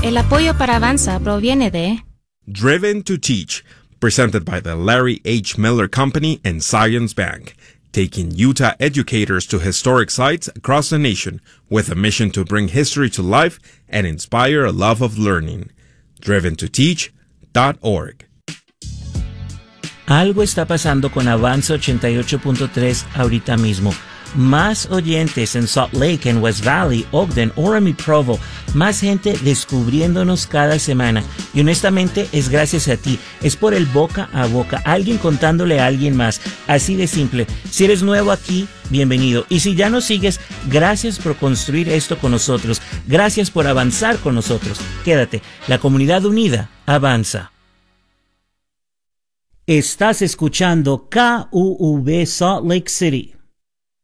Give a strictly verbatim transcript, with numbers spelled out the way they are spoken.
El apoyo para Avanza proviene de Driven to Teach, presented by the Larry H. Miller Company and Science Bank, taking Utah educators to historic sites across the nation with a mission to bring history to life and inspire a love of learning. driven to teach dot org. Algo está pasando con Avanza ochenta y ocho punto tres ahorita mismo. Más oyentes en Salt Lake, en West Valley, Ogden, Orem y Provo. Más gente descubriéndonos cada semana. Y honestamente es gracias a ti. Es por el boca a boca. Alguien contándole a alguien más. Así de simple. Si eres nuevo aquí, bienvenido. Y si ya nos sigues, gracias por construir esto con nosotros. Gracias por avanzar con nosotros. Quédate. La comunidad unida avanza. Estás escuchando K U V Salt Lake City.